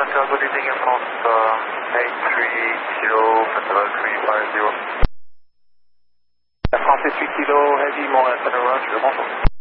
Center, good evening, Air France 83 Kilo, Festival 350. Air France 83 Kilo, Heavy, Montréal Center, Roger, bonjour.